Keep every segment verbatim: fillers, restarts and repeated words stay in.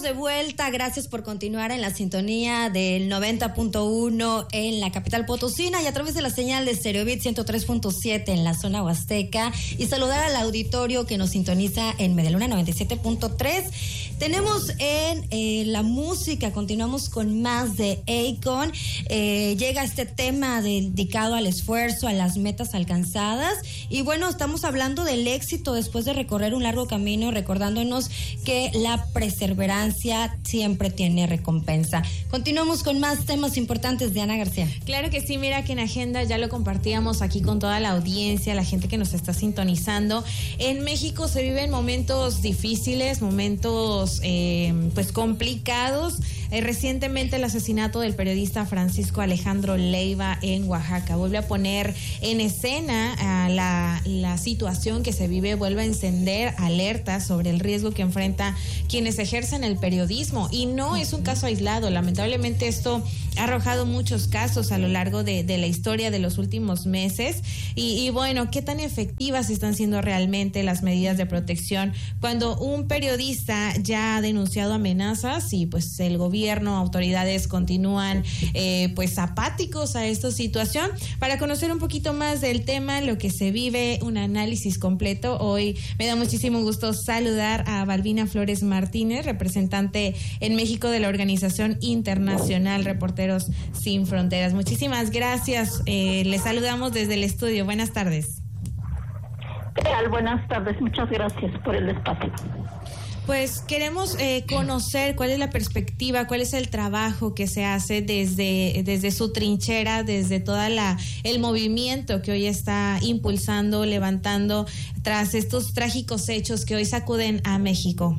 de vuelta, gracias por continuar en la sintonía del noventa punto uno en la capital potosina y a través de la señal de Stereobit ciento tres punto siete en la zona huasteca, y saludar al auditorio que nos sintoniza en Medialuna noventa y siete punto tres. Tenemos en eh, la música, continuamos con más de Akon. Eh, llega este tema dedicado al esfuerzo, a las metas alcanzadas, y bueno, estamos hablando del éxito después de recorrer un largo camino, recordándonos que la perseverancia siempre tiene recompensa. Continuamos con más temas importantes de Ana García. Claro que sí, mira que en agenda ya lo compartíamos aquí con toda la audiencia, la gente que nos está sintonizando. En México se viven momentos difíciles, momentos eh, pues complicados. Eh, recientemente el asesinato del periodista Francisco Alejandro Leiva en Oaxaca vuelve a poner en escena uh, la, la situación que se vive, vuelve a encender alertas sobre el riesgo que enfrenta quienes ejercen el periodismo, y no es un caso aislado. Lamentablemente esto ha arrojado muchos casos a lo largo de, de la historia de los últimos meses, y, y bueno, ¿qué tan efectivas están siendo realmente las medidas de protección cuando un periodista ya ha denunciado amenazas y pues el gobierno, autoridades continúan eh, pues apáticos a esta situación? Para conocer un poquito más del tema, lo que se vive, un análisis completo, hoy me da muchísimo gusto saludar a Balbina Flores Martínez, representante en México de la Organización Internacional Reporteros Sin Fronteras. Muchísimas gracias, eh, les saludamos desde el estudio. Buenas tardes. ¿Qué tal? Buenas tardes, muchas gracias por el espacio. Pues queremos eh, conocer cuál es la perspectiva, cuál es el trabajo que se hace desde, desde su trinchera, desde toda la el movimiento que hoy está impulsando, levantando tras estos trágicos hechos que hoy sacuden a México.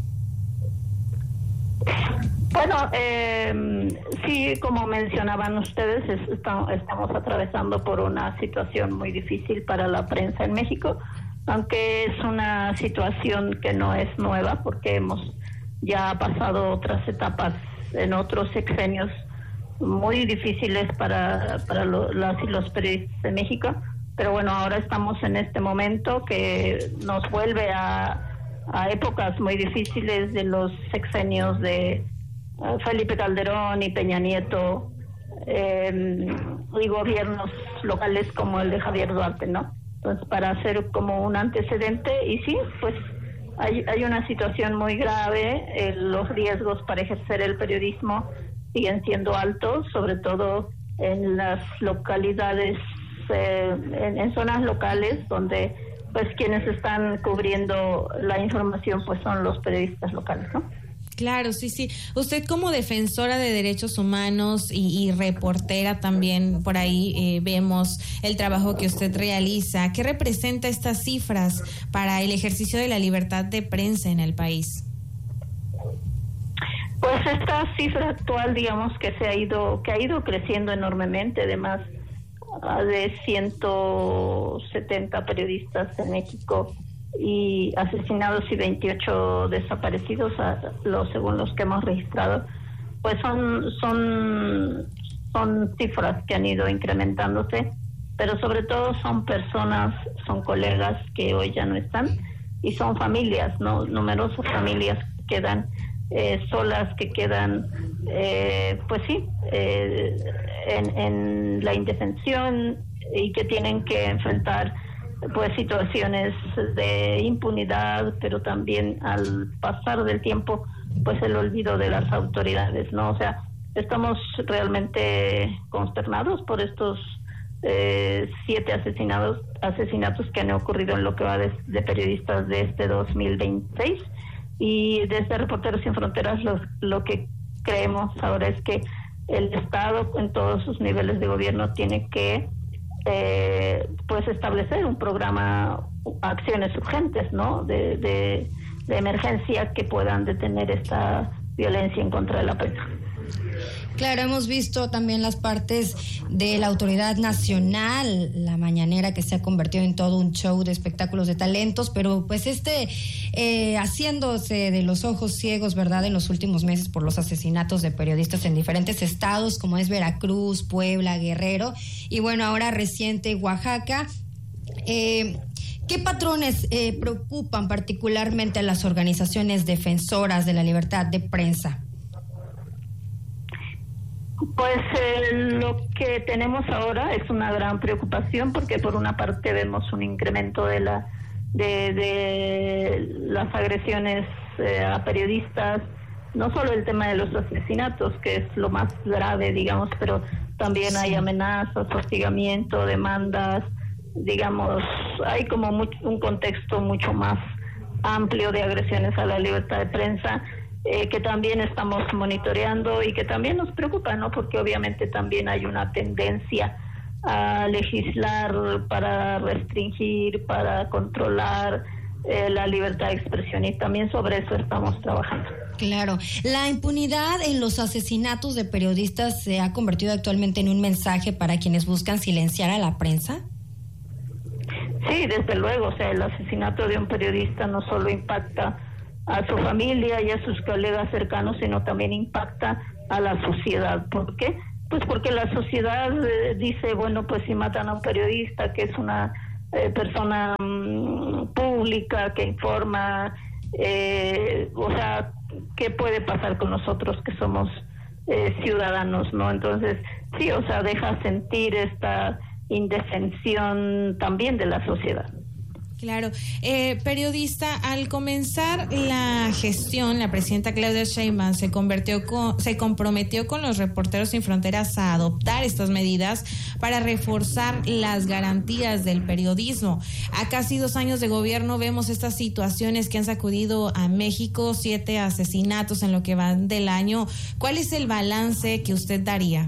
Bueno, eh, sí, como mencionaban ustedes, es, estamos, estamos atravesando por una situación muy difícil para la prensa en México, aunque es una situación que no es nueva, porque hemos ya pasado otras etapas en otros sexenios muy difíciles para, para lo, las y los periodistas de México. Pero bueno, ahora estamos en este momento que nos vuelve a, a épocas muy difíciles de los sexenios de uh, Felipe Calderón y Peña Nieto, eh, y gobiernos locales como el de Javier Duarte, ¿no? Entonces, para hacer como un antecedente, y sí, pues hay, hay una situación muy grave, eh, los riesgos para ejercer el periodismo siguen siendo altos, sobre todo en las localidades, eh, en, en zonas locales, donde pues quienes están cubriendo la información pues son los periodistas locales, ¿no? Claro, sí, sí. Usted como defensora de derechos humanos y, y reportera también, por ahí eh, vemos el trabajo que usted realiza. ¿Qué representa estas cifras para el ejercicio de la libertad de prensa en el país? Pues esta cifra actual, digamos que se ha ido, que ha ido creciendo enormemente, además de ciento setenta periodistas en México y asesinados y veintiocho desaparecidos, a, lo, según los que hemos registrado, pues son son son cifras que han ido incrementándose, pero sobre todo son personas, son colegas que hoy ya no están, y son familias, no numerosas familias que quedan eh, solas, que quedan eh, pues sí eh, en, en la indefensión, y que tienen que enfrentar pues situaciones de impunidad, pero también al pasar del tiempo pues el olvido de las autoridades, ¿no? O sea, estamos realmente consternados por estos eh, siete asesinados asesinatos que han ocurrido en lo que va de, de periodistas de este dos mil veintiséis, y desde Reporteros Sin Fronteras lo, lo que creemos ahora es que el Estado en todos sus niveles de gobierno tiene que Eh, pues establecer un programa, acciones urgentes, ¿no? De, de, de emergencia que puedan detener esta violencia en contra de la prensa. Claro, hemos visto también las partes de la autoridad nacional, la mañanera, que se ha convertido en todo un show de espectáculos de talentos, pero pues este eh, haciéndose de los ojos ciegos, ¿verdad?, en los últimos meses por los asesinatos de periodistas en diferentes estados, como es Veracruz, Puebla, Guerrero, y bueno, ahora reciente Oaxaca. Eh, ¿Qué patrones eh, preocupan particularmente a las organizaciones defensoras de la libertad de prensa? Pues eh, lo que tenemos ahora es una gran preocupación, porque por una parte vemos un incremento de la de, de las agresiones eh, a periodistas, no solo el tema de los asesinatos, que es lo más grave, digamos, pero también hay amenazas, hostigamiento, demandas, digamos, hay como mucho, un contexto mucho más amplio de agresiones a la libertad de prensa, eh, que también estamos monitoreando y que también nos preocupa, ¿no? Porque obviamente también hay una tendencia a legislar para restringir, para controlar eh, la libertad de expresión, y también sobre eso estamos trabajando. Claro, la impunidad en los asesinatos de periodistas se ha convertido actualmente en un mensaje para quienes buscan silenciar a la prensa. Sí, desde luego, o sea, el asesinato de un periodista no solo impacta a su familia y a sus colegas cercanos, sino también impacta a la sociedad. ¿Por qué? Pues porque la sociedad eh, dice, bueno, pues si matan a un periodista, que es una eh, persona mmm, pública, que informa, eh, o sea, ¿qué puede pasar con nosotros que somos eh, ciudadanos, no? Entonces, sí, o sea, deja sentir esta indefensión también de la sociedad. Claro. Eh, periodista, al comenzar la gestión, la presidenta Claudia Sheinbaum se convirtió con, se comprometió con los Reporteros Sin Fronteras a adoptar estas medidas para reforzar las garantías del periodismo. A casi dos años de gobierno vemos estas situaciones que han sacudido a México, siete asesinatos en lo que van del año. ¿Cuál es el balance que usted daría?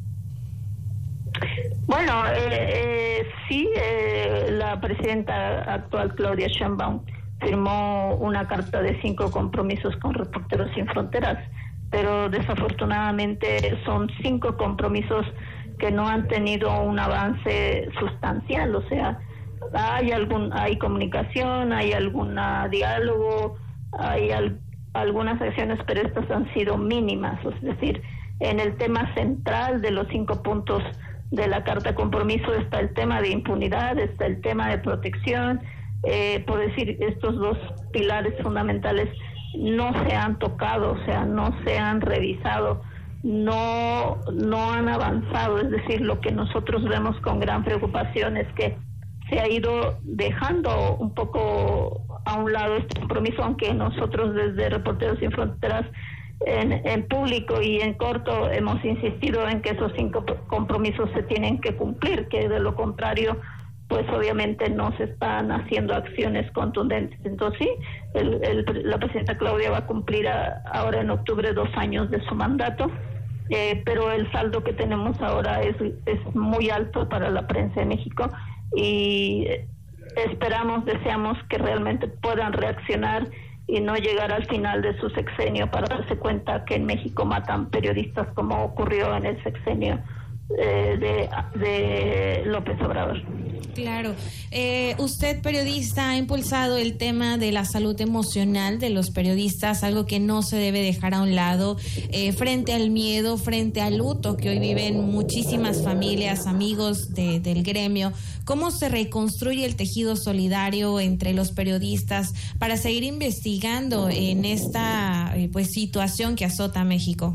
Bueno, eh, eh, sí, eh, la presidenta actual, Claudia Sheinbaum, firmó una carta de cinco compromisos con Reporteros Sin Fronteras, pero desafortunadamente son cinco compromisos que no han tenido un avance sustancial. O sea, hay algún, hay comunicación, hay algún diálogo, hay al, algunas acciones, pero estas han sido mínimas. Es decir, en el tema central de los cinco puntos de la Carta Compromiso está el tema de impunidad, está el tema de protección, eh, por decir, estos dos pilares fundamentales no se han tocado, o sea, no se han revisado, no, no han avanzado. Es decir, lo que nosotros vemos con gran preocupación es que se ha ido dejando un poco a un lado este compromiso, aunque nosotros desde Reporteros Sin Fronteras En, en público y en corto hemos insistido en que esos cinco compromisos se tienen que cumplir, que de lo contrario, pues obviamente no se están haciendo acciones contundentes. Entonces sí, el, el, la presidenta Claudia va a cumplir a, ahora en octubre dos años de su mandato, eh, pero el saldo que tenemos ahora es, es muy alto para la prensa de México, y esperamos, deseamos que realmente puedan reaccionar y no llegar al final de su sexenio para darse cuenta que en México matan periodistas, como ocurrió en el sexenio eh, de, de López Obrador. Claro. Eh, usted, periodista, ha impulsado el tema de la salud emocional de los periodistas, algo que no se debe dejar a un lado, eh, frente al miedo, frente al luto que hoy viven muchísimas familias, amigos de, del gremio. ¿Cómo se reconstruye el tejido solidario entre los periodistas para seguir investigando en esta eh, pues situación que azota a México?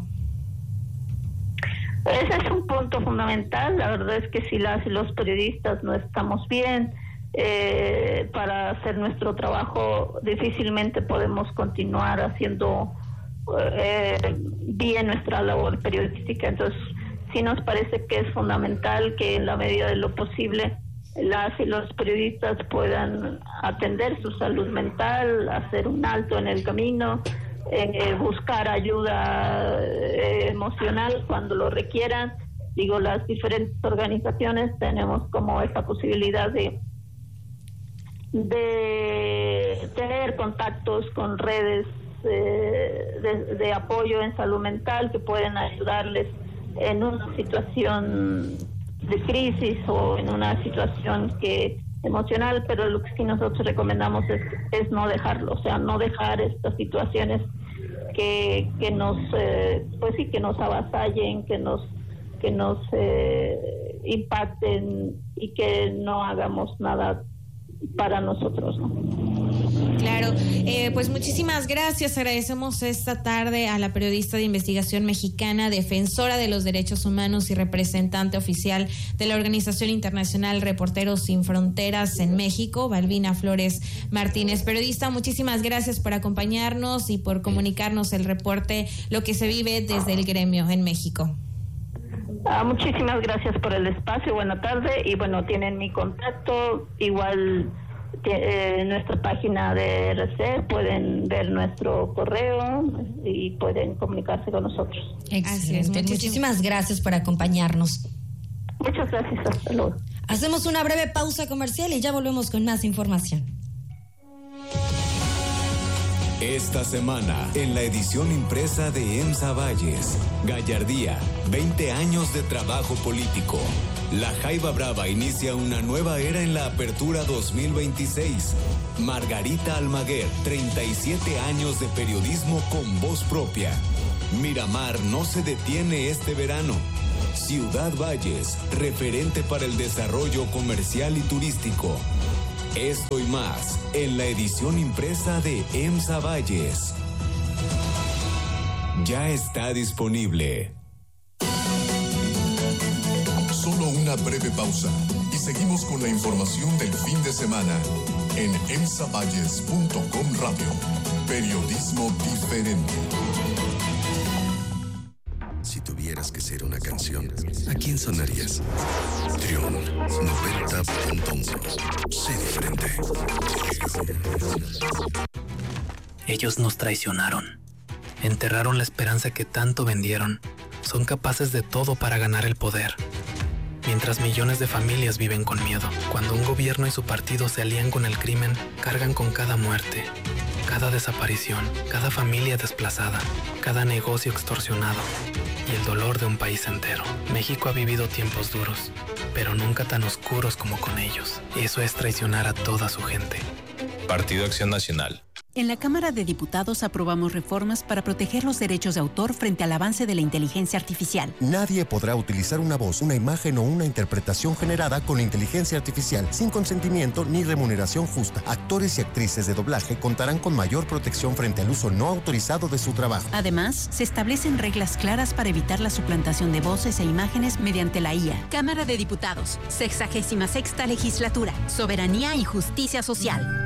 Ese es un punto fundamental. La verdad es que si las y los periodistas no estamos bien eh, para hacer nuestro trabajo, difícilmente podemos continuar haciendo eh, bien nuestra labor periodística. Entonces, sí nos parece que es fundamental que en la medida de lo posible las y los periodistas puedan atender su salud mental, hacer un alto en el camino, eh, buscar ayuda eh, emocional cuando lo requieran. Digo, las diferentes organizaciones tenemos como esa posibilidad de de tener contactos con redes eh, de, de apoyo en salud mental que pueden ayudarles en una situación de crisis o en una situación que emocional, pero lo que sí nosotros recomendamos es, es no dejarlo, o sea, no dejar estas situaciones que, que nos, eh, pues sí, que nos avasallen, que nos, que nos eh, impacten y que no hagamos nada para nosotros, ¿no? Claro, eh, pues muchísimas gracias. Agradecemos esta tarde a la periodista de investigación mexicana, defensora de los derechos humanos y representante oficial de la Organización Internacional Reporteros Sin Fronteras en México, Balbina Flores Martínez. Periodista, muchísimas gracias por acompañarnos y por comunicarnos el reporte, lo que se vive desde el gremio en México. Ah, muchísimas gracias por el espacio, buena tarde, y bueno, tienen mi contacto, igual eh, nuestra página de R C, pueden ver nuestro correo y pueden comunicarse con nosotros. Excelente, muchísimas gracias por acompañarnos. Muchas gracias, hasta luego. Hacemos una breve pausa comercial y ya volvemos con más información. Esta semana, en la edición impresa de EMSA Valles, Gallardía, veinte años de trabajo político. La Jaiba Brava inicia una nueva era en la Apertura dos mil veintiséis. Margarita Almaguer, treinta y siete años de periodismo con voz propia. Miramar no se detiene este verano. Ciudad Valles, referente para el desarrollo comercial y turístico. Esto y más en la edición impresa de EMSA Valles. Ya está disponible. Solo una breve pausa y seguimos con la información del fin de semana en emsa valles punto com Radio. Periodismo diferente. Si tuvieras que ser una canción, ¿a quién sonarías? Trión noventa punto uno. Sé diferente. Ellos nos traicionaron. Enterraron la esperanza que tanto vendieron. Son capaces de todo para ganar el poder. Mientras millones de familias viven con miedo. Cuando un gobierno y su partido se alían con el crimen, cargan con cada muerte, cada desaparición, cada familia desplazada, cada negocio extorsionado y el dolor de un país entero. México ha vivido tiempos duros, pero nunca tan oscuros como con ellos. Eso es traicionar a toda su gente. Partido Acción Nacional. En la Cámara de Diputados aprobamos reformas para proteger los derechos de autor frente al avance de la inteligencia artificial. Nadie podrá utilizar una voz, una imagen o una interpretación generada con inteligencia artificial sin consentimiento ni remuneración justa. Actores y actrices de doblaje contarán con mayor protección frente al uso no autorizado de su trabajo. Además, se establecen reglas claras para evitar la suplantación de voces e imágenes mediante la I A. Cámara de Diputados, sexagésima sexta legislatura, Soberanía y Justicia Social.